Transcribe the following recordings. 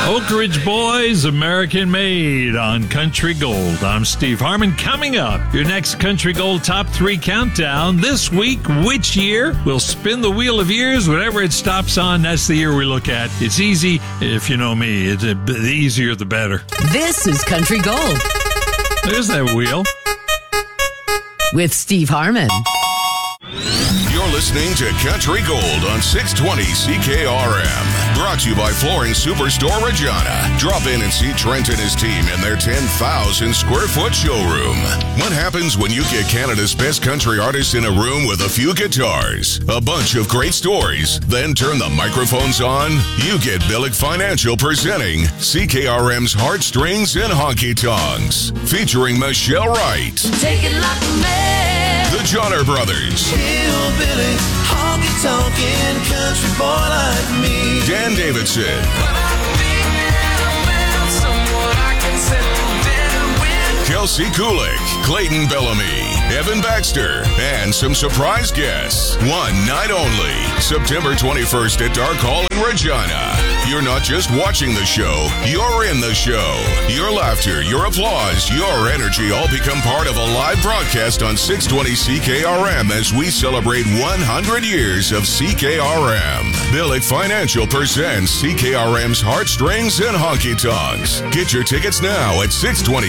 Oak Ridge Boys, American Made on Country Gold. I'm Steve Harmon. Coming up, your next Country Gold Top 3 Countdown. This week, which year? We'll spin the wheel of years. Whatever it stops on, that's the year we look at. It's easy, if you know me. The easier, the better. This is Country Gold. There's that wheel. With Steve Harmon. You're listening to Country Gold on 620 CKRM. Brought to you by Flooring Superstore Regina. Drop in and see Trent and his team in their 10,000 square foot showroom. What happens when you get Canada's best country artists in a room with a few guitars, a bunch of great stories, then turn the microphones on? You get Billick Financial presenting CKRM's Heartstrings and Honky Tonks, featuring Michelle Wright. Take it like a man. The Johnner Brothers. Hillbilly, honky-tonkin' country boy like me. Dan Davidson. Kelsey Kulik, Clayton Bellamy, Evan Baxter, and some surprise guests. One night only, September 21st at Dark Hall in Regina. You're not just watching the show, you're in the show. Your laughter, your applause, your energy all become part of a live broadcast on 620 CKRM as we celebrate 100 years of CKRM. Billick Financial presents CKRM's Heartstrings and Honky Tonks. Get your tickets now at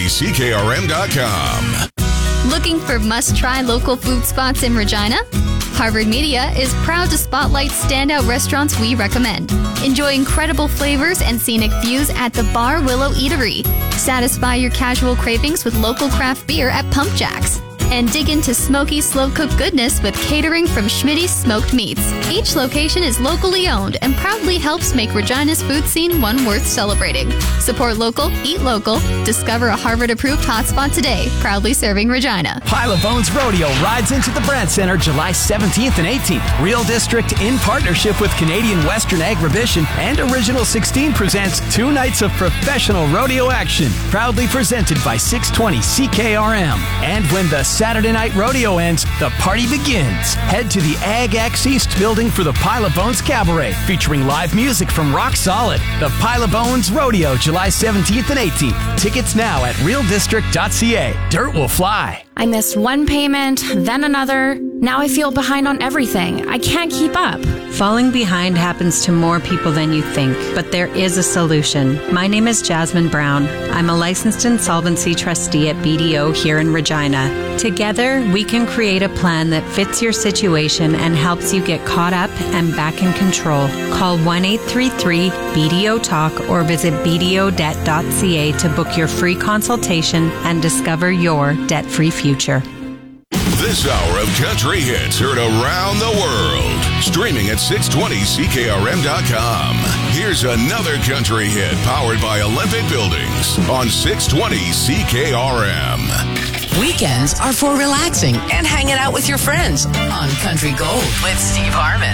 620CKRM.com. Looking for must-try local food spots in Regina? Harvard Media is proud to spotlight standout restaurants we recommend. Enjoy incredible flavors and scenic views at the Bar Willow Eatery. Satisfy your casual cravings with local craft beer at Pump Jacks. And dig into smoky, slow-cooked goodness with catering from Schmitty's Smoked Meats. Each location is locally owned and proudly helps make Regina's food scene one worth celebrating. Support local, eat local. Discover a Harvard-approved hotspot today. Proudly serving Regina. Pile of Bones Rodeo rides into the Brandt Center July 17th and 18th. Real District, in partnership with Canadian Western Agribition and Original 16, presents 2 nights of professional rodeo action. Proudly presented by 620 CKRM. And when the Saturday night rodeo ends, the party begins. Head to the Ag Axe East building for the Pile of Bones Cabaret, featuring live music from Rock Solid. The Pile of Bones Rodeo, July 17th and 18th. Tickets now at realdistrict.ca. Dirt will fly. I missed one payment, then another. Now I feel behind on everything. I can't keep up. Falling behind happens to more people than you think, but there is a solution. My name is Jasmine Brown. I'm a licensed insolvency trustee at BDO here in Regina. Together, we can create a plan that fits your situation and helps you get caught up and back in control. Call 1-833-BDO-TALK or visit bdodebt.ca to book your free consultation and discover your debt-free future. This hour of country hits heard around the world. Streaming at 620CKRM.com. Here's another country hit powered by Olympic Buildings on 620 CKRM. Weekends are for relaxing and hanging out with your friends on Country Gold with Steve Harmon.